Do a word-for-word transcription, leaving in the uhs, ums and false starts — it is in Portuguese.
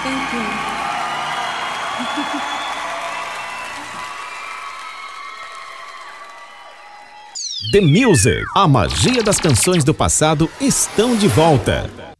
Thank you. The Music, a magia das canções do passado estão de volta.